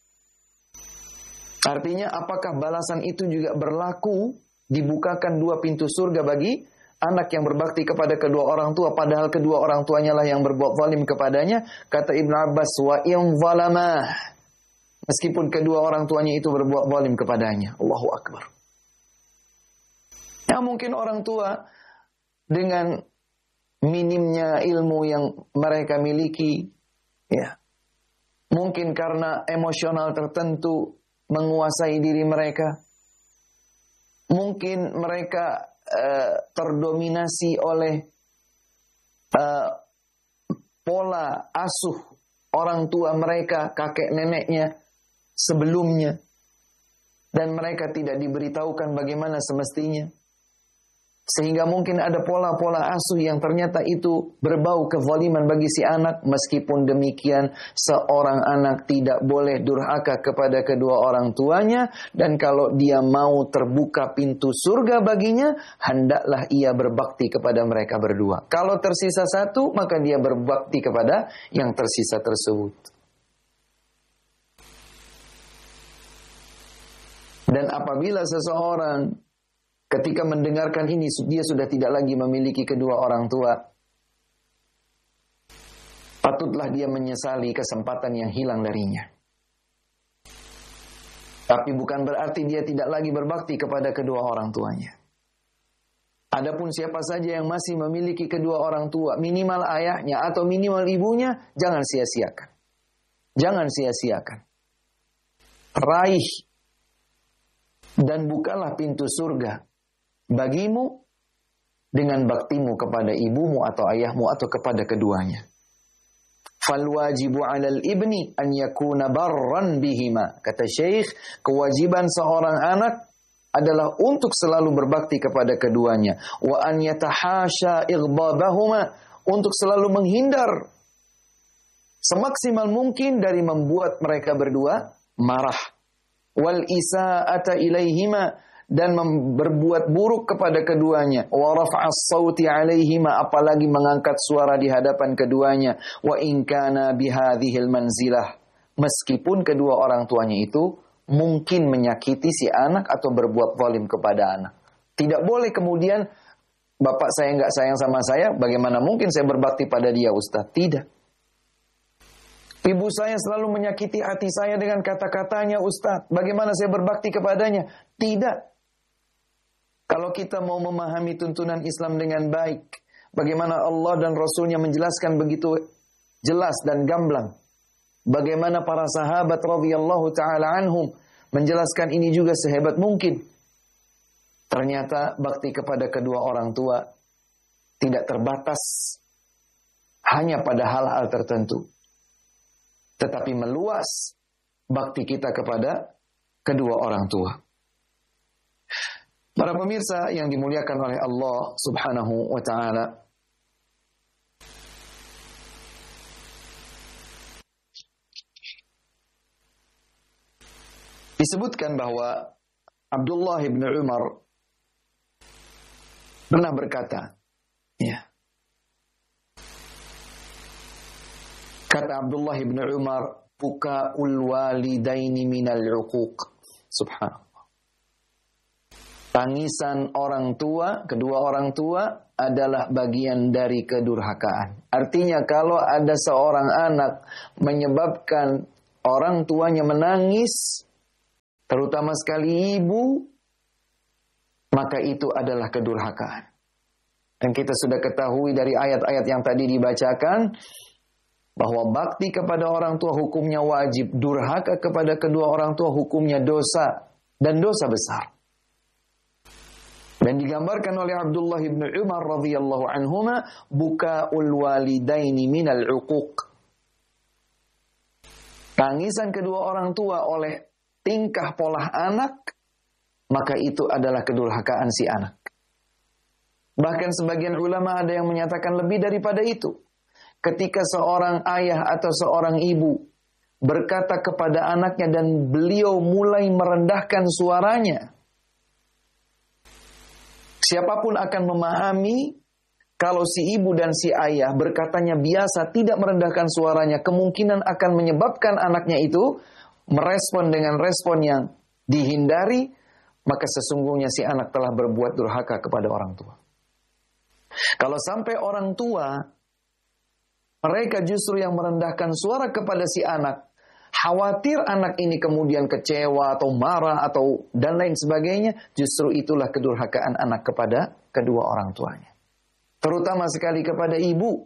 Artinya apakah balasan itu juga berlaku, dibukakan 2 pintu surga bagi anak yang berbakti kepada kedua orang tua, padahal kedua orang tuanya lah yang berbuat zalim kepadanya? Kata Ibnu Abbas, wa in zalama, meskipun kedua orang tuanya itu berbuat zalim kepadanya. Allahu Akbar. Ya, mungkin orang tua dengan minimnya ilmu yang mereka miliki, ya, mungkin karena emosional tertentu menguasai diri mereka, mungkin mereka terdominasi oleh pola asuh orang tua mereka, kakek neneknya sebelumnya, dan mereka tidak diberitahukan bagaimana semestinya. Sehingga mungkin ada pola-pola asuh yang ternyata itu berbau kezaliman bagi si anak. Meskipun demikian, seorang anak tidak boleh durhaka kepada kedua orang tuanya. Dan kalau dia mau terbuka pintu surga baginya, hendaklah ia berbakti kepada mereka berdua. Kalau tersisa 1, maka dia berbakti kepada yang tersisa tersebut. Dan apabila seseorang ketika mendengarkan ini, dia sudah tidak lagi memiliki kedua orang tua, patutlah dia menyesali kesempatan yang hilang darinya. Tapi bukan berarti dia tidak lagi berbakti kepada kedua orang tuanya. Adapun siapa saja yang masih memiliki kedua orang tua, minimal ayahnya atau minimal ibunya, jangan sia-siakan. Jangan sia-siakan. Raih dan bukalah pintu surga bagimu dengan baktimu kepada ibumu atau ayahmu atau kepada keduanya. Fal wajibu 'alal ibni an yakuna barran bihima. Kata Syekh, kewajiban seorang anak adalah untuk selalu berbakti kepada keduanya. Wa an yatahasha ighdabahuma, untuk selalu menghindar semaksimal mungkin dari membuat mereka berdua marah. Wal isa'ata ilaihima, dan berbuat buruk kepada keduanya. Wa raf'as sauti 'alaihima, apalagi mengangkat suara di hadapan keduanya. Wa in kana bihadhil manzilah, meskipun kedua orang tuanya itu mungkin menyakiti si anak atau berbuat zalim kepada anak. Tidak boleh kemudian, bapak saya enggak sayang sama saya, bagaimana mungkin saya berbakti pada dia, Ustaz? Tidak. Ibu saya selalu menyakiti hati saya dengan kata-katanya, Ustaz, bagaimana saya berbakti kepadanya? Tidak. Kalau kita mau memahami tuntunan Islam dengan baik, bagaimana Allah dan Rasulnya menjelaskan begitu jelas dan gamblang, bagaimana para sahabat radhiyallahu ta'ala anhum menjelaskan ini juga sehebat mungkin. Ternyata bakti kepada kedua orang tua tidak terbatas hanya pada hal-hal tertentu, tetapi meluas bakti kita kepada kedua orang tua. Para pemirsa yang dimuliakan oleh Allah Subhanahu wa ta'ala, disebutkan bahwa Abdullah bin Umar pernah berkata, ya, kata Abdullah bin Umar, buka'ul walidaini minal uquq. Subhanallah. Tangisan orang tua, kedua orang tua adalah bagian dari kedurhakaan. Artinya kalau ada seorang anak menyebabkan orang tuanya menangis, terutama sekali ibu, maka itu adalah kedurhakaan. Dan kita sudah ketahui dari ayat-ayat yang tadi dibacakan, bahwa bakti kepada orang tua hukumnya wajib, durhaka kepada kedua orang tua hukumnya dosa, dan dosa besar. Dan digambarkan oleh Abdullah bin Umar radhiyallahu anhuma, bukaul walidaini minal uquq. Tangisan kedua orang tua oleh tingkah pola anak, maka itu adalah kedurhakaan si anak. Bahkan sebagian ulama ada yang menyatakan lebih daripada itu. Ketika seorang ayah atau seorang ibu berkata kepada anaknya dan beliau mulai merendahkan suaranya, siapapun akan memahami kalau si ibu dan si ayah berkatanya biasa, tidak merendahkan suaranya, kemungkinan akan menyebabkan anaknya itu merespon dengan respon yang dihindari, maka sesungguhnya si anak telah berbuat durhaka kepada orang tua. Kalau sampai orang tua mereka justru yang merendahkan suara kepada si anak, khawatir anak ini kemudian kecewa atau marah atau dan lain sebagainya, justru itulah kedurhakaan anak kepada kedua orang tuanya. Terutama sekali kepada ibu.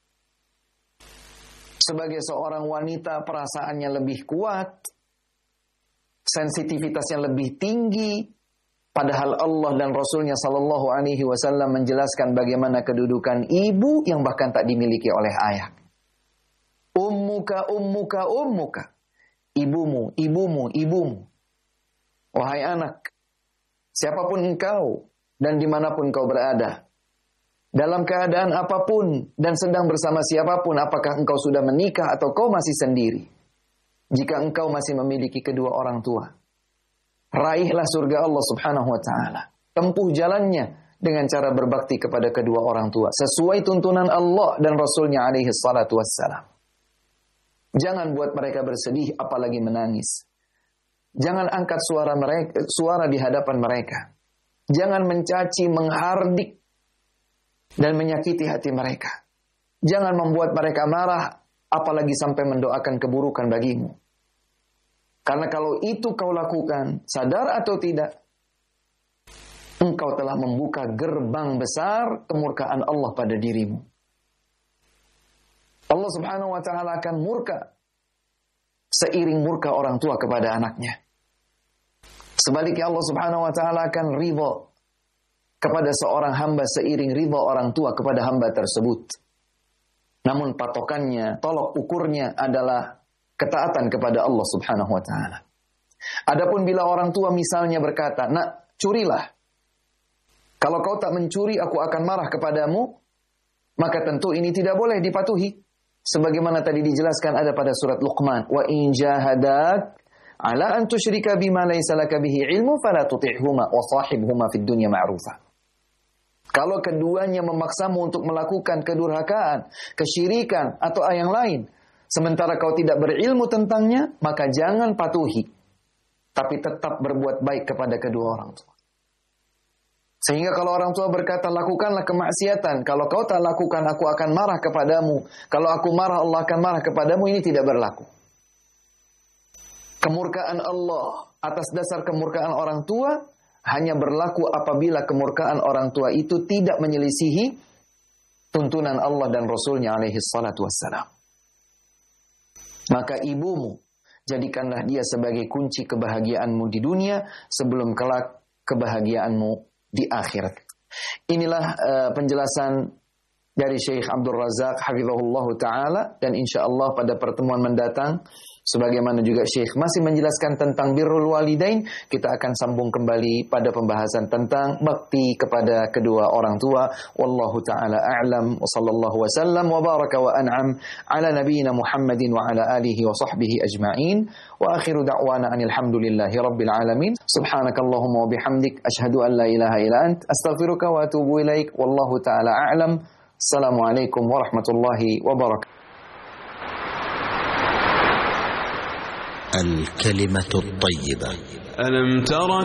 Sebagai seorang wanita perasaannya lebih kuat, sensitivitasnya lebih tinggi, padahal Allah dan Rasulnya Sallallahu Alaihi Wasallam menjelaskan bagaimana kedudukan ibu yang bahkan tak dimiliki oleh ayah. Ummuka, ummuka, ummuka. Ibumu, ibumu, ibumu. Wahai anak, siapapun engkau dan dimanapun kau berada, dalam keadaan apapun dan sedang bersama siapapun, apakah engkau sudah menikah atau kau masih sendiri, jika engkau masih memiliki kedua orang tua, raihlah surga Allah Subhanahu wa ta'ala. Tempuh jalannya dengan cara berbakti kepada kedua orang tua sesuai tuntunan Allah dan Rasulnya alaihi salatu wassalam. Jangan buat mereka bersedih apalagi menangis. Jangan angkat suara di hadapan mereka. Jangan mencaci, menghardik dan menyakiti hati mereka. Jangan membuat mereka marah apalagi sampai mendoakan keburukan bagimu. Karena kalau itu kau lakukan, sadar atau tidak, engkau telah membuka gerbang besar kemurkaan Allah pada dirimu. Allah Subhanahu wa ta'ala akan murka seiring murka orang tua kepada anaknya. Sebaliknya Allah Subhanahu wa ta'ala akan ridha kepada seorang hamba seiring ridha orang tua kepada hamba tersebut. Namun patokannya, tolok ukurnya adalah ketaatan kepada Allah Subhanahu wa ta'ala. Adapun bila orang tua misalnya berkata, "Nak, curilah. Kalau kau tak mencuri, aku akan marah kepadamu." Maka tentu ini tidak boleh dipatuhi. Sebagaimana tadi dijelaskan ada pada surat Luqman, "Wa in jahadak ala an tusyrika bima laysa laka bihi ilmu fala tuti'huma wa sahibhuma fid dunya ma'rufa." Kalau keduanya memaksamu untuk melakukan kedurhakaan, kesyirikan atau yang lain, sementara kau tidak berilmu tentangnya, maka jangan patuhi. Tapi tetap berbuat baik kepada kedua orang tua. Sehingga kalau orang tua berkata, lakukanlah kemaksiatan. Kalau kau tak lakukan, aku akan marah kepadamu. Kalau aku marah, Allah akan marah kepadamu. Ini tidak berlaku. Kemurkaan Allah atas dasar kemurkaan orang tua hanya berlaku apabila kemurkaan orang tua itu tidak menyelisihi tuntunan Allah dan Rasulnya alaihi salatu wassalam. Maka ibumu, jadikanlah dia sebagai kunci kebahagiaanmu di dunia sebelum kelak kebahagiaanmu di akhirat. Inilah penjelasan dari Syekh Abdul Razak hafizahullah ta'ala, dan insyaAllah pada pertemuan mendatang, sebagaimana juga Syekh masih menjelaskan tentang birrul walidain, kita akan sambung kembali pada pembahasan tentang bakti kepada kedua orang tua. Wallahu ta'ala a'lam, wa sallallahu wa sallam wa baraka wa an'am ala nabiyyina Muhammadin wa ala alihi wa sahbihi ajma'in, wa akhiru da'wana anil hamdulillahi rabbil alamin. Subhanakallahumma wa bihamdik, ashhadu an la ilaha illa ant, astaghfiruka wa atubu ilaik. Wallahu ta'ala a'lam. Assalamualaikum warahmatullahi wabarakatuh. الكلمة الطيبة. ألم تر